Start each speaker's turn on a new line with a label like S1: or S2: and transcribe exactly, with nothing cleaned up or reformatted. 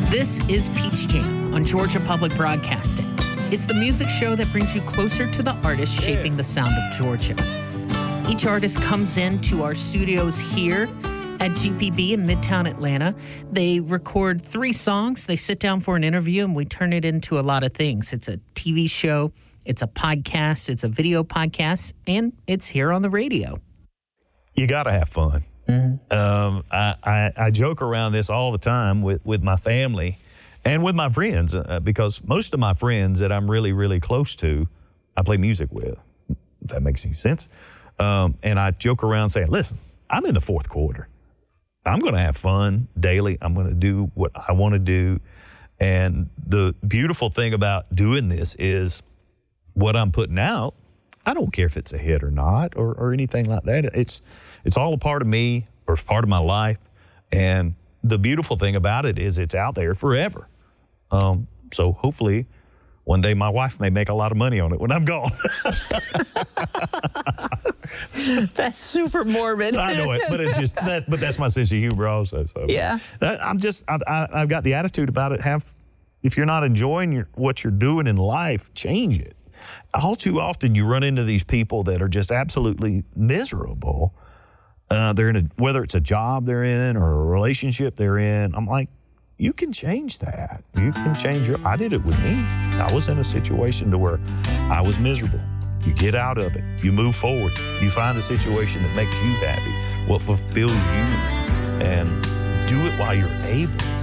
S1: This is Peach Jam on Georgia Public Broadcasting. It's the music show that brings you closer to the artists shaping the sound of Georgia. Each artist comes into our studios here at G P B in Midtown Atlanta. They record three songs, they sit down for an interview, and we turn it into a lot of things. It's a T V show, it's a podcast, it's a video podcast, and it's here on the radio.
S2: You got to have fun. Mm-hmm. Um, I, I, I joke around this all the time with, with my family and with my friends uh, because most of my friends that I'm really, really close to, I play music with, if that makes any sense. Um, and I joke around saying, listen, I'm in the fourth quarter. I'm going to have fun daily. I'm going to do what I want to do. And the beautiful thing about doing this is what I'm putting out, I don't care if it's a hit or not or, or anything like that. It's it's all a part of me or part of my life. And the beautiful thing about it is it's out there forever. Um, so hopefully one day my wife may make a lot of money on it when I'm gone.
S1: That's super morbid.
S2: I know it, but it's just that. But that's my sense of humor also. So
S1: yeah,
S2: that, I'm just I, I, I've got the attitude about it. Have if you're not enjoying your, what you're doing in life, change it. All too often you run into these people that are just absolutely miserable. Uh, they're in a, whether it's a job they're in or a relationship they're in. I'm like, you can change that. You can change your. I did it with me. I was in a situation to where I was miserable. You get out of it. You move forward. You find a situation that makes you happy, what fulfills you, and do it while you're able.